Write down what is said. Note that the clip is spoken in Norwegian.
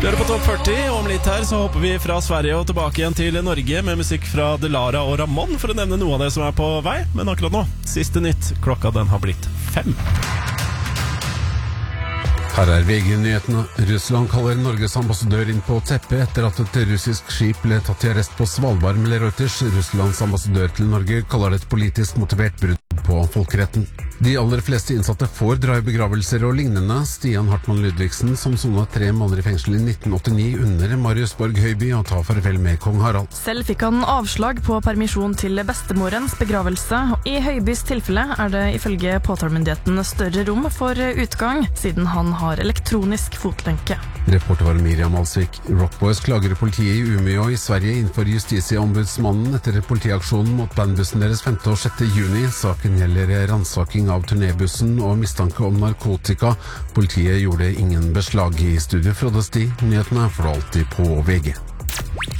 Vi hører på Topp 40, og om litt her så hopper vi fra Sverige og tilbake igjen til Norge med musikk fra Delara og Ramon, for å nevne noe av det som er på vei. Men akkurat nå, siste nytt. Klokka den har blitt 5. Her er VG-nyhetene. Russland kaller Norges ambassadør inn på teppet etter at et russisk skip ble tatt til arrest på Svalbard med Reuters. Russlands ambassadør til Norge kaller det et politisk motivert brudd på folkeretten. De aller fleste innsatte får dra i begravelser og lignende. Stian Hartmann Ludvigsen, som sonet 3 måneder i fengsel i 1989 under Marius Borg Høiby, og tar farvel med kong Harald. Selv fikk han avslag på permisjon til bestemorens begravelse. I Høibys tilfelle er det ifølge påtalemyndigheten større rom for utgang, siden han har elektronisk fotlenke. Reporter var Miriam Alsvik. Rockboys klager politiet i Umeå i Sverige innenfor Justitieombudsmannen etter politiaksjonen mot bandbussen deres 5. og 6. juni. Saken gjelder ransaking av turnébussen og mistanke om narkotika. Politiet gjorde ingen beslag. I studio Frode Sti. Nyhetene får du alltid på VG.